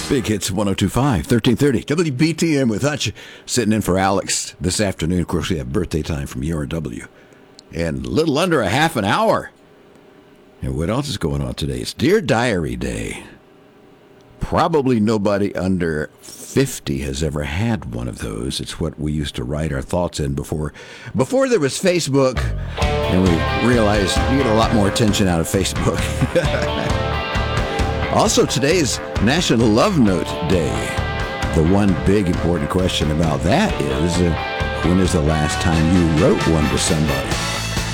Big Hits 102.5, 1330. WBTM with Hutch sitting in for Alex this afternoon. Of course, we have birthday time from URW. And a little under a half an hour. And what else is going on today? It's Dear Diary Day. Probably nobody under 50 has ever had one of those. It's what we used to write our thoughts in before there was Facebook. And we realized you get a lot more attention out of Facebook. Also, today is National Love Note Day. The one big important question about that is, when is the last time you wrote one to somebody?